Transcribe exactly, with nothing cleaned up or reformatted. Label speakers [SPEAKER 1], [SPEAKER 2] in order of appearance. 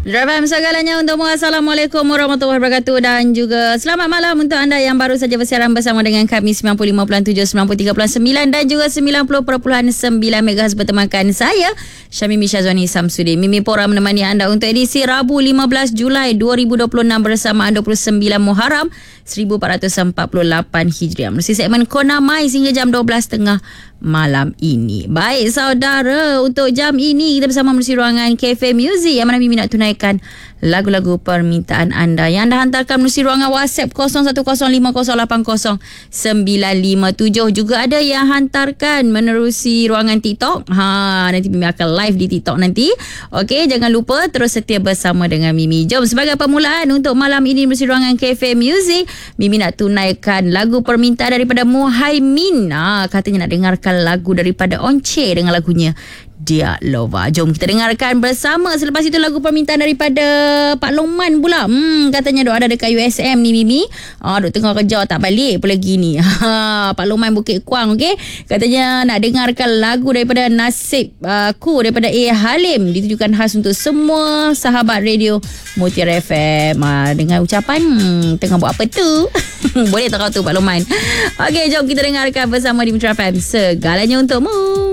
[SPEAKER 1] F M segalanya untukmu. Assalamualaikum warahmatullahi wabarakatuh. Dan juga selamat malam untuk anda yang baru saja bersiaran bersama dengan kami sembilan puluh lima perpuluhan tujuh, sembilan puluh tiga perpuluhan sembilan dan juga sembilan puluh perpuluhan sembilan megahertz bertemankan saya Syamimi Syazwani Samsudin. Mimi Pora menemani anda untuk edisi Rabu lima belas Julai dua ribu dua puluh enam bersamaan dua puluh sembilan Muharram seribu empat ratus empat puluh lapan Hijriah. Mesti segmen Kona Mai hingga jam dua belas tiga puluh malam ini. Baik saudara, untuk jam ini kita bersama menerusi ruangan Cafe Music yang mana Mimi nak tunaikan lagu-lagu permintaan anda yang anda hantarkan menerusi ruangan WhatsApp kosong satu kosong lima kosong lapan kosong sembilan lima tujuh. Juga ada yang hantarkan menerusi ruangan TikTok. Ha, nanti Mimi akan live di TikTok nanti. Okey, jangan lupa terus setia bersama dengan Mimi. Jom sebagai permulaan untuk malam ini menerusi ruangan Cafe Music, Mimi nak tunaikan lagu permintaan daripada Muhaimin. Ha, katanya nak dengarkan lagu daripada Once dengan lagunya Dia Lova. Jom kita dengarkan bersama. Selepas itu lagu permintaan daripada Pak Longman pula. Hmm, katanya duk ada dekat U S M ni Mimi. Ah, duk tengah kerja tak balik pun lagi ni. Ha, Pak Longman Bukit Kuang, okey. Katanya nak dengarkan lagu daripada Nasib Aku uh, daripada A. Halim, ditujukan khas untuk semua sahabat radio Mutiara F M. Ha, dengan ucapan hmm, tengah buat apa tu? Boleh tak kau tu Pak Longman? Okey, jom kita dengarkan bersama di Mutiara F M. Segalanya untukmu.